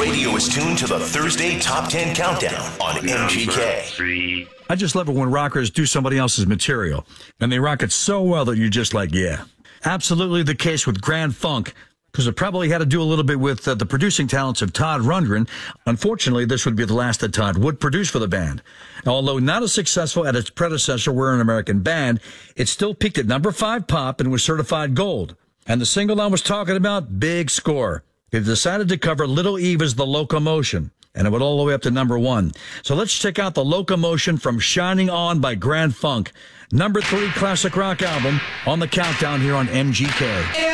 radio is tuned to the Thursday Top 10 Countdown on MGK. I just love it when rockers do somebody else's material, and they rock it so well that you're just like, yeah. Absolutely the case with Grand Funk, because it probably had to do a little bit with the producing talents of Todd Rundgren. Unfortunately, this would be the last that Todd would produce for the band. Although not as successful as its predecessor, We're an American Band, it still peaked at number 5 pop and was certified gold. And the single I was talking about, Big Score. They decided to cover Little Eva's The Locomotion, and it went all the way up to number 1. So let's check out The Locomotion from Shining On by Grand Funk, number 3 classic rock album on the countdown here on MGK.